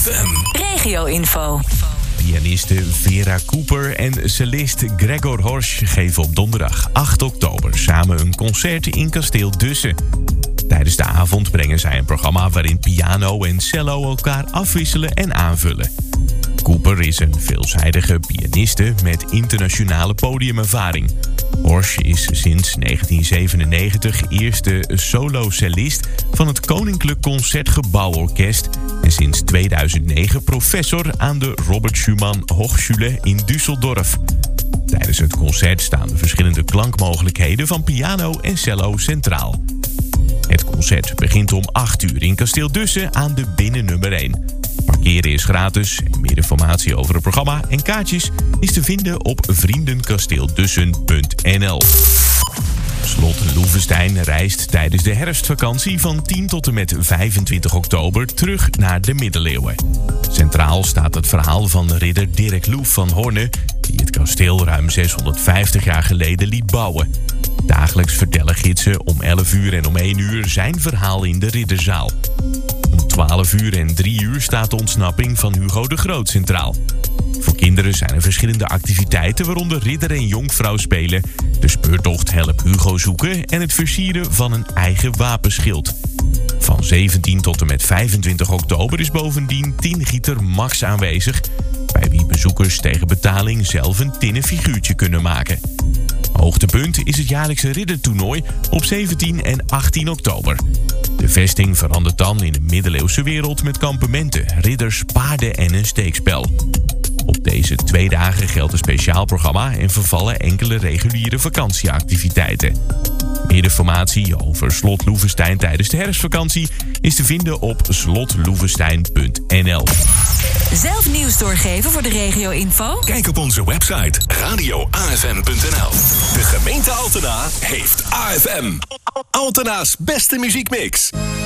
AFM. Regio-info. Pianiste Vera Cooper en cellist Gregor Horsch geven op donderdag 8 oktober samen een concert in Kasteel Dussen. Tijdens de avond brengen zij een programma waarin piano en cello elkaar afwisselen en aanvullen. Cooper is een veelzijdige pianiste met internationale podiumervaring. Horsch is sinds 1997 eerste solo-cellist van het Koninklijk Concertgebouworkest en sinds 2009 professor aan de Robert Schumann Hochschule in Düsseldorf. Tijdens het concert staan de verschillende klankmogelijkheden van piano en cello centraal. Het concert begint om 8 uur in Kasteel Dussen aan de binnennummer 1. Parkeren is gratis en meer informatie over het programma en kaartjes is te vinden op vriendenkasteeldussen.nl. Slot Loevestein reist tijdens de herfstvakantie van 10 tot en met 25 oktober terug naar de middeleeuwen. Centraal staat het verhaal van ridder Dirk Loef van Horne, die het kasteel ruim 650 jaar geleden liet bouwen. Dagelijks vertellen gidsen om 11 uur en om 1 uur zijn verhaal in de ridderzaal. Om 12 uur en 3 uur staat de ontsnapping van Hugo de Groot centraal. Voor kinderen zijn er verschillende activiteiten waaronder ridder en jonkvrouw spelen, de speurtocht Help Hugo zoeken en het versieren van een eigen wapenschild. Van 17 tot en met 25 oktober is bovendien Tinnengieter Max aanwezig, bij wie bezoekers tegen betaling zelf een tinnen figuurtje kunnen maken. Hoogtepunt is het jaarlijkse riddertoernooi op 17 en 18 oktober. De vesting verandert dan in de middeleeuwse wereld met kampementen, ridders, paarden en een steekspel. Op deze 2 dagen geldt een speciaal programma en vervallen enkele reguliere vakantieactiviteiten. Meer informatie over Slot Loevestein tijdens de herfstvakantie is te vinden op slotloevestein.nl. Zelf nieuws doorgeven voor de regio-info? Kijk op onze website radioafm.nl. De gemeente Altena heeft AFM. Altena's beste muziekmix.